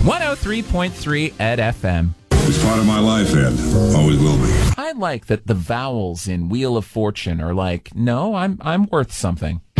103.3 Ed FM. It's part of my life, Ed. Always will be. I like that the vowels in Wheel of Fortune are like, no, I'm worth something.